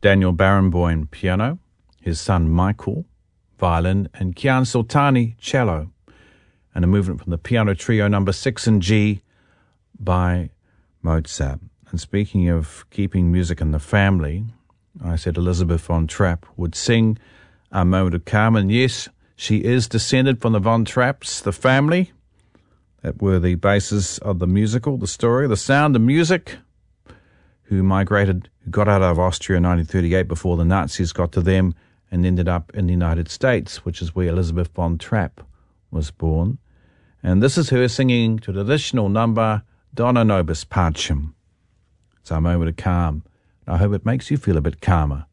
Daniel Barenboim, piano, his son Michael, violin, and Kian Sultani, cello, and a movement from the piano trio number 6 in G by Mozart. And speaking of keeping music in the family, I said Elizabeth von Trapp would sing A Moment of Calm, and yes, she is descended from the Von Trapps, the family that were the basis of the musical, the story, The Sound of Music, who got out of Austria in 1938 before the Nazis got to them and ended up in the United States, which is where Elizabeth von Trapp was born. And this is her singing to the traditional number Dona Nobis Pacem. It's Our Moment of Calm. I hope it makes you feel a bit calmer.